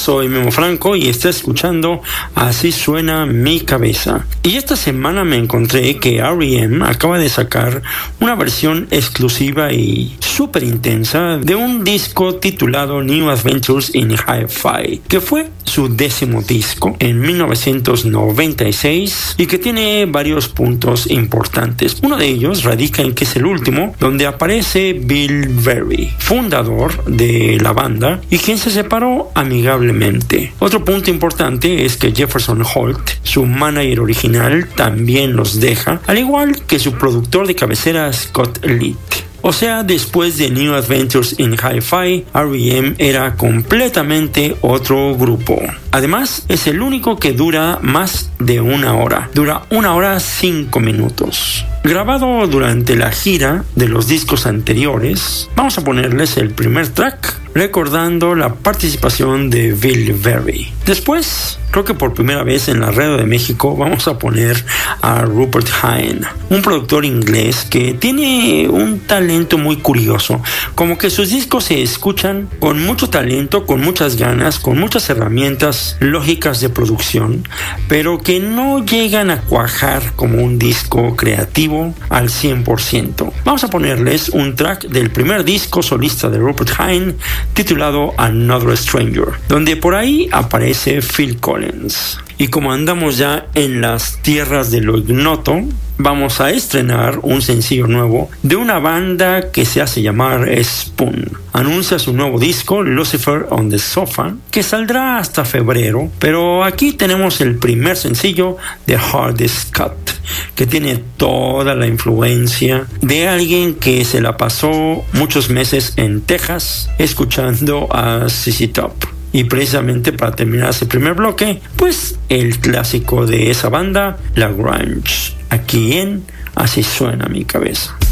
soy Memo Franco y está escuchando Así Suena Mi Cabeza. Y esta semana me encontré que R.E.M. acaba de sacar una versión exclusiva y súper intensa de un disco titulado New Adventures in Hi-Fi, que fue su 10º disco en 1996 y que tiene varios puntos importantes. Uno de ellos radica en que es el último donde aparece Bill Berry, fundador de la banda y quien se separó amigablemente. Otro punto importante es que Jefferson Holt, su manager original, también los deja, al igual que su productor de cabecera Scott Litt. O sea, después de New Adventures in Hi-Fi, R.E.M. era completamente otro grupo. Además, es el único que dura más de una hora. Dura 1 hora 5 minutos. Grabado durante la gira de los discos anteriores, vamos a ponerles el primer track, recordando la participación de Bill Berry. Después, creo que por primera vez en la radio de México, vamos a poner a Rupert Hine, un productor inglés que tiene un talento muy curioso, como que sus discos se escuchan con mucho talento, con muchas ganas, con muchas herramientas lógicas de producción, pero que no llegan a cuajar como un disco creativo al 100%. Vamos a ponerles un track del primer disco solista de Rupert Hine titulado Another Stranger, donde por ahí aparece Phil Collins. Y como andamos ya en las tierras de lo ignoto, vamos a estrenar un sencillo nuevo de una banda que se hace llamar Spoon. Anuncia su nuevo disco, Lucifer on the Sofa, que saldrá hasta febrero, pero aquí tenemos el primer sencillo de Hardest Cut, que tiene toda la influencia de alguien que se la pasó muchos meses en Texas escuchando a ZZ Top. Y precisamente para terminar ese primer bloque, pues el clásico de esa banda, la grunge, aquí en Así Suena Mi Cabeza.